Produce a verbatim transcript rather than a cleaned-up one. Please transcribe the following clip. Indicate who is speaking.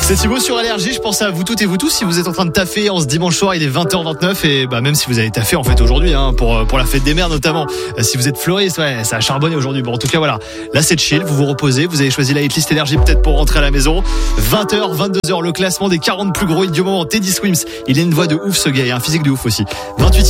Speaker 1: C'est Thibaut sur L R J, je pense à vous toutes et vous tous si vous êtes en train de taffer en ce dimanche soir, il est vingt heures vingt-neuf et bah même si vous avez taffé en fait aujourd'hui hein, pour, pour la fête des mères notamment, si vous êtes fleuriste, ouais, ça a charbonné aujourd'hui. Bon en tout cas voilà, là c'est chill, vous vous reposez, vous avez choisi la hitlist L R J peut-être pour rentrer à la maison. vingt heures, vingt-deux heures, le classement des quarante plus gros idiots moments. Teddy Swims, il a une voix de ouf ce gars et un physique de ouf aussi. vingt-huit